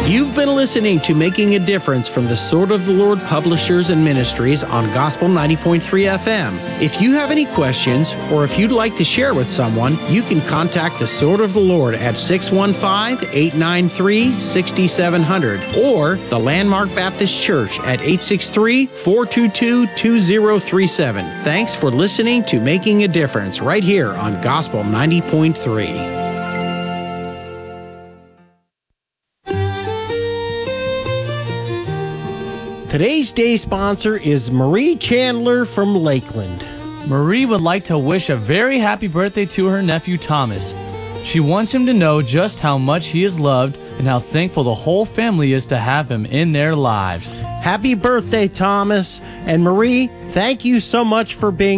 You've been listening to Making a Difference from the Sword of the Lord Publishers and Ministries on Gospel 90.3 FM. If you have any questions or if you'd like to share with someone, you can contact the Sword of the Lord at 615-893-6700 or the Landmark Baptist Church at 863-422-2037. Thanks for listening to Making a Difference right here on Gospel 90.3. Today's day sponsor is Marie Chandler from Lakeland. Marie would like to wish a very happy birthday to her nephew Thomas. She wants him to know just how much he is loved and how thankful the whole family is to have him in their lives. Happy birthday, Thomas. And Marie, thank you so much for being